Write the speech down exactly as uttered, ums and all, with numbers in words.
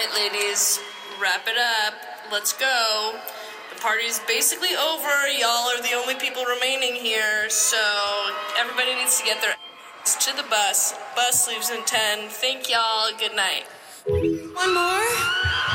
right, ladies, wrap it up. Let's go. The party's basically over. Y'all are the only people remaining here, so everybody needs to get their ass to the bus. Bus leaves in ten. Thank y'all. Good night. One more?